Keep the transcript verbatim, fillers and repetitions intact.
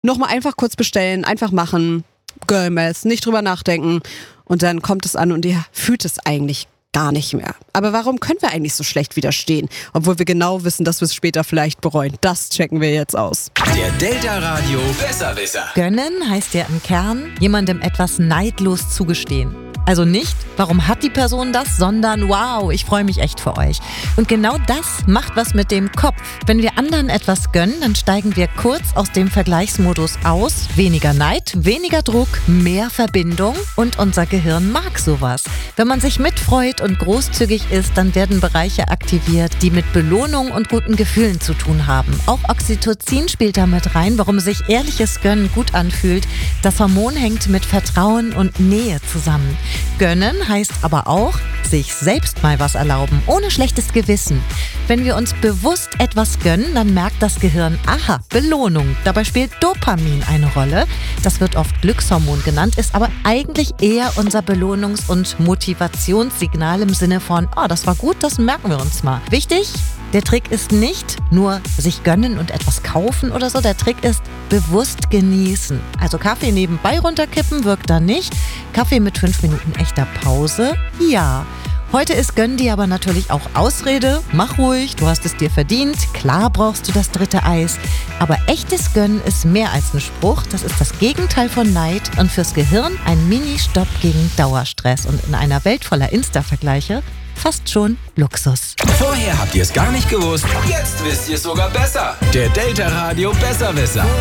Nochmal einfach kurz bestellen, einfach machen, Girl-Mess, nicht drüber nachdenken und dann kommt es an und ihr fühlt es eigentlich gar nicht mehr. Aber warum können wir eigentlich so schlecht widerstehen, obwohl wir genau wissen, dass wir es später vielleicht bereuen? Das checken wir jetzt aus. Der Delta Radio Besserwisser. Gönnen heißt ja im Kern, jemandem etwas neidlos zugestehen. Also nicht, warum hat die Person das, sondern wow, ich freue mich echt für euch. Und genau das macht was mit dem Kopf. Wenn wir anderen etwas gönnen, dann steigen wir kurz aus dem Vergleichsmodus aus. Weniger Neid, weniger Druck, mehr Verbindung und unser Gehirn mag sowas. Wenn man sich mitfreut und großzügig ist, dann werden Bereiche aktiviert, die mit Belohnung und guten Gefühlen zu tun haben. Auch Oxytocin spielt da mit rein, warum sich ehrliches Gönnen gut anfühlt. Das Hormon hängt mit Vertrauen und Nähe zusammen. Gönnen heißt aber auch, sich selbst mal was erlauben, ohne schlechtes Gewissen. Wenn wir uns bewusst etwas gönnen, dann merkt das Gehirn, aha, Belohnung. Dabei spielt Dopamin eine Rolle. Das wird oft Glückshormon genannt, ist aber eigentlich eher unser Belohnungs- und Motivationssignal im Sinne von, oh, das war gut, das merken wir uns mal. Wichtig? Der Trick ist nicht nur sich gönnen und etwas kaufen oder so. Der Trick ist bewusst genießen. Also Kaffee nebenbei runterkippen wirkt da nicht. Kaffee mit fünf Minuten echter Pause, ja. Heute ist Gönn dir aber natürlich auch Ausrede. Mach ruhig, du hast es dir verdient. Klar brauchst du das dritte Eis. Aber echtes Gönnen ist mehr als ein Spruch. Das ist das Gegenteil von Neid und fürs Gehirn ein Mini-Stopp gegen Dauerstress. Und in einer Welt voller Insta-Vergleiche fast schon Luxus. Vorher habt ihr es gar nicht gewusst. Jetzt wisst ihr es sogar besser. Der Delta Radio Besserwisser.